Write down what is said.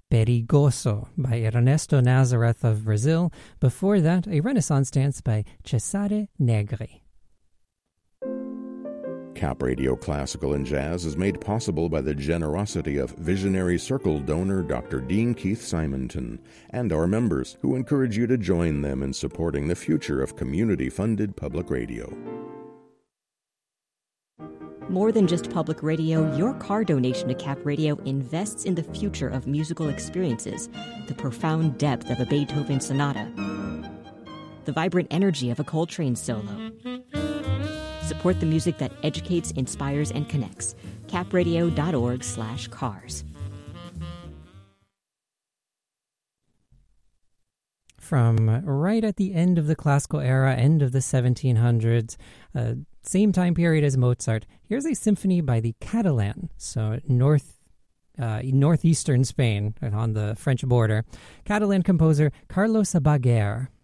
Perigoso by Ernesto Nazareth of Brazil. Before that, a Renaissance dance by Cesare Negri. Cap Radio Classical and Jazz is made possible by the generosity of Visionary Circle donor Dr. Dean Keith Simonton and our members, who encourage you to join them in supporting the future of community-funded public radio. More than just public radio, your car donation to Cap Radio invests in the future of musical experiences, the profound depth of a Beethoven sonata, the vibrant energy of a Coltrane solo. Support the music that educates, inspires, and connects. capradio.org/cars. From right at the end of the classical era, end of the 1700s, same time period as Mozart, here's a symphony by the Catalan, so northeastern Spain, on the French border. Catalan composer Carlos Sabater.